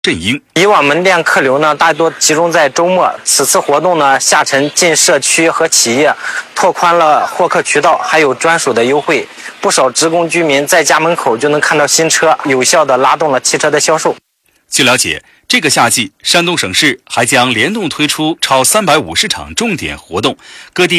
振英。 以往门店客流呢大多集中在周末，此次活动呢下沉进社区和企业，拓宽了获客渠道，还有专属的优惠。不少职工居民在家门口就能看到新车，有效地拉动了汽车的销售。 据了解，这个夏季，山东省市还将联动推出超350场重点活动，各地